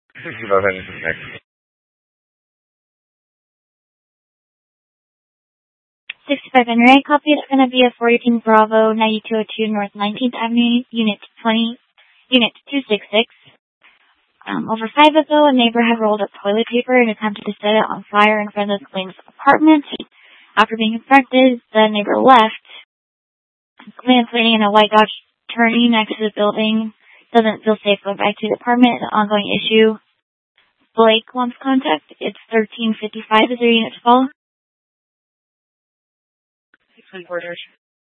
Go ahead and next. 65 Enright, copy. It's going to be a 418 Bravo 9202 North 19th Avenue, Unit 266. Over 5 ago, a neighbor had rolled up toilet paper and attempted to set it on fire in front of the claimant's apartment. After being confronted, the neighbor left. The claimant's waiting in a white Dodge turning next to the building. Doesn't feel safe going back to the apartment. An ongoing issue. Blake wants contact. It's 1355. Is there a unit to call? 614.